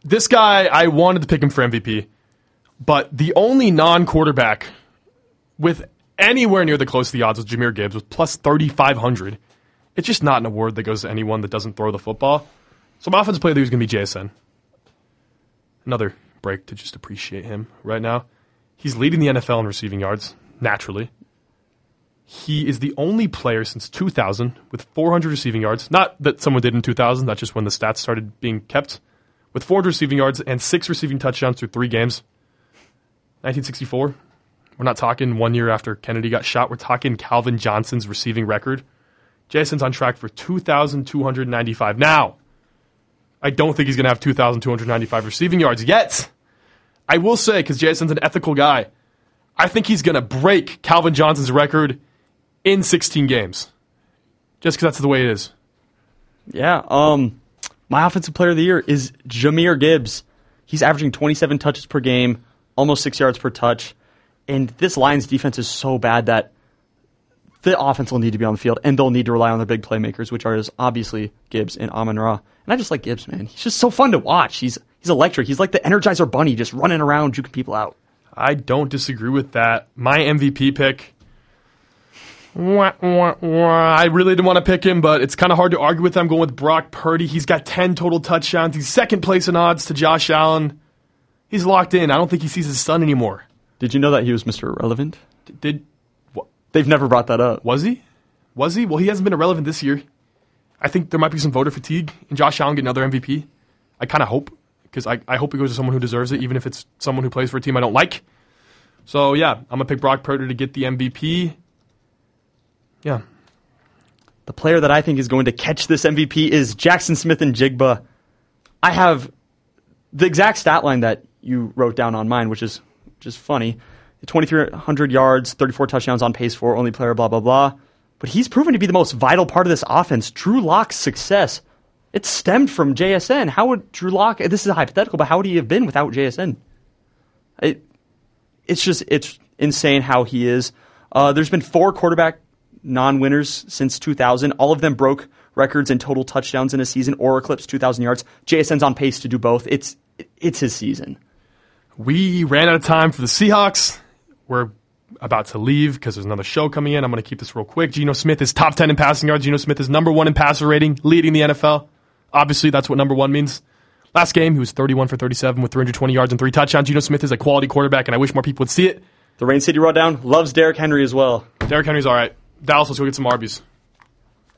This guy, I wanted to pick him for MVP, but the only non-quarterback with anywhere near the close to the odds was Jahmyr Gibbs with plus 3,500. It's just not an award that goes to anyone that doesn't throw the football. So my offensive player of the year is going to be JSN. Another break to just appreciate him right now. He's leading the NFL in receiving yards, naturally. He is the only player since 2000 with 400 receiving yards. Not that someone did in 2000, that's just when the stats started being kept. With 400 receiving yards and 6 receiving touchdowns through 3 games. 1964. We're not talking 1 year after Kennedy got shot. We're talking Calvin Johnson's receiving record. Jason's on track for 2,295. Now, I don't think he's going to have 2,295 receiving yards yet. I will say, because Jason's an ethical guy, I think he's going to break Calvin Johnson's record in 16 games. Just because that's the way it is. Yeah. My offensive player of the year is Jahmyr Gibbs. He's averaging 27 touches per game, almost 6 yards per touch. And this Lions defense is so bad that the offense will need to be on the field, and they'll need to rely on their big playmakers, which are obviously Gibbs and Amon-Ra. And I just like Gibbs, man. He's just so fun to watch. He's electric. He's like the Energizer Bunny, just running around, juking people out. I don't disagree with that. My MVP pick, I really didn't want to pick him, but it's kind of hard to argue with him. I'm going with Brock Purdy. He's got 10 total touchdowns. He's second place in odds to Josh Allen. He's locked in. I don't think he sees his son anymore. Did you know that he was Mr. Irrelevant? What? They've never brought that up. Was he? Well, he hasn't been irrelevant this year. I think there might be some voter fatigue, and Josh Allen get another MVP. I kind of hope, because I hope it goes to someone who deserves it, even if it's someone who plays for a team I don't like. So, yeah, I'm going to pick Brock Purdy to get the MVP. Yeah. The player that I think is going to catch this MVP is Jackson Smith-Njigba. I have the exact stat line that you wrote down on mine, which is funny. 2,300 yards, 34 touchdowns on pace for, only player, blah, blah, blah. But he's proven to be the most vital part of this offense. Drew Lock's success, it stemmed from JSN. How would Drew Lock, this is hypothetical, but how would he have been without JSN? It's insane how he is. There's been 4 quarterback non-winners since 2000. All of them broke records in total touchdowns in a season or eclipsed 2,000 yards. JSN's on pace to do both. It's his season. We ran out of time for the Seahawks. We're about to leave because there's another show coming in. I'm going to keep this real quick. Geno Smith is top 10 in passing yards. Geno Smith is number 1 in passer rating, leading the NFL. Obviously, that's what number 1 means. Last game, he was 31 for 37 with 320 yards and 3 touchdowns. Geno Smith is a quality quarterback, and I wish more people would see it. The Rain City Raw Down loves Derrick Henry as well. Derrick Henry's all right. Dallas, let's go get some Arby's.